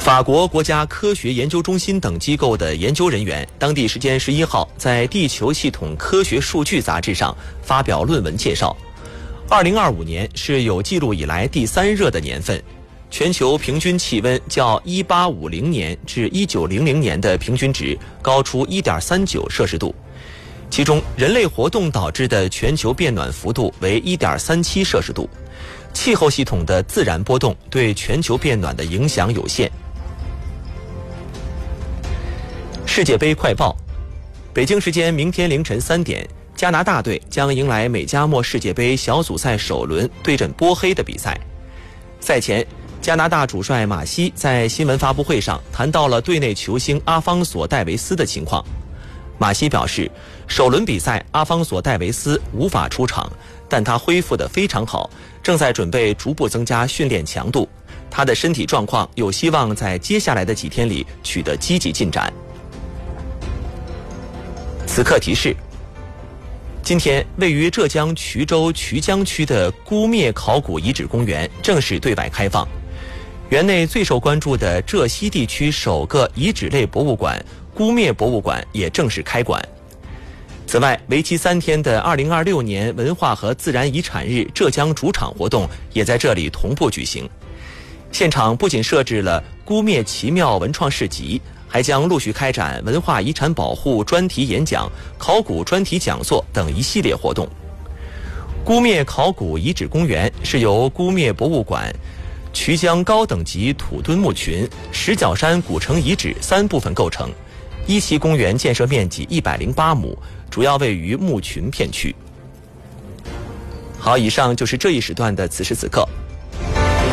法国国家科学研究中心等机构的研究人员，当地时间11号在《地球系统科学数据》杂志上发表论文介绍，2025年是有记录以来第3热的年份，全球平均气温较1850年至1900年的平均值高出1.39摄氏度，其中人类活动导致的全球变暖幅度为1.37摄氏度，气候系统的自然波动对全球变暖的影响有限。世界杯快报：北京时间明天凌晨3点，加拿大队将迎来美加墨世界杯小组赛首轮对阵波黑的比赛。赛前，加拿大主帅马西在新闻发布会上谈到了队内球星阿方索·戴维斯的情况。马西表示，首轮比赛阿方索·戴维斯无法出场，但他恢复得非常好，正在准备逐步增加训练强度。他的身体状况有希望在接下来的几天里取得积极进展。此刻提示：今天，位于浙江衢州衢江区的姑灭考古遗址公园正式对外开放。园内最受关注的浙西地区首个遗址类博物馆姑灭博物馆也正式开馆。此外，为期3天的2026年文化和自然遗产日浙江主场活动也在这里同步举行。现场不仅设置了姑灭奇妙文创市集，还将陆续开展文化遗产保护专题演讲、考古专题讲座等一系列活动。姑灭考古遗址公园是由姑灭博物馆、衢江高等级土墩墓群、石角山古城遗址3部分构成。一期公园建设面积108亩，主要位于墓群片区。好，以上就是这一时段的此时此刻。